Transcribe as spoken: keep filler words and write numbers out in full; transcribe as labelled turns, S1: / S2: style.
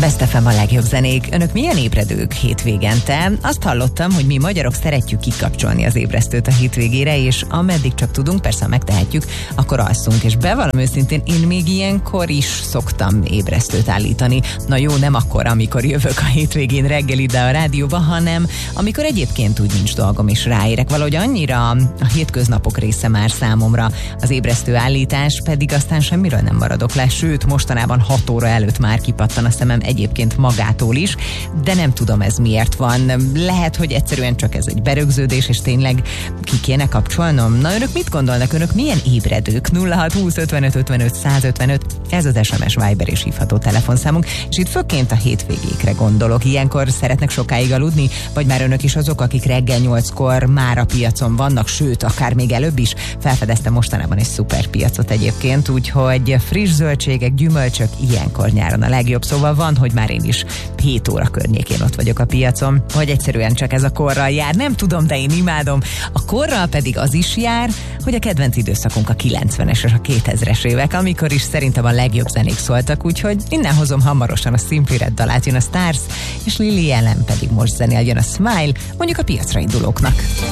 S1: Best ef em a legjobb zenék. Önök milyen ébredők hétvégente? Azt hallottam, hogy mi magyarok szeretjük kikapcsolni az ébresztőt a hétvégére, és ameddig csak tudunk, persze megtehetjük, akkor alszunk. És bevallom őszintén, én még ilyenkor is szoktam ébresztőt állítani. Na jó, nem akkor, amikor jövök a hétvégén reggel ide a rádióba, hanem amikor egyébként úgy nincs dolgom és ráérek. Valahogy annyira a hétköznapok része már számomra az ébresztő állítás, pedig aztán semmiről nem maradok le, sőt, mostanában hat óra előtt már kipattan a szemem egyébként magától is, de nem tudom, ez miért van. Lehet, hogy egyszerűen csak ez egy berögződés, és tényleg ki kéne kapcsolnom? Na, önök mit gondolnak? Önök milyen ébredők? nulla hat húsz ötvenöt ötvenöt százötvenöt, ez az es em es, Viber és hívható telefonszámunk, és itt főként a hétvégékre gondolok. Ilyenkor szeretnek sokáig aludni, vagy már önök is azok, akik reggel nyolckor már a piacon vannak, sőt, akár még előbb is? Felfedeztem mostanában egy szuper piacot egyébként, úgyhogy friss zöldségek, gyümölcsök ilyenkor nyáron a legjobb, szóval van, hogy már én is hét óra környékén ott vagyok a piacon, vagy egyszerűen csak ez a korral jár, nem tudom, de én imádom. A korral pedig az is jár, hogy a kedvenc időszakunk a kilencvenes és a kétezres évek, amikor is szerintem a legjobb zenék szóltak, úgyhogy innen hozom hamarosan a Simply Red dalát, jön a Stars, és Lily Allen pedig most zenél, jön a Smile, mondjuk a piacra indulóknak.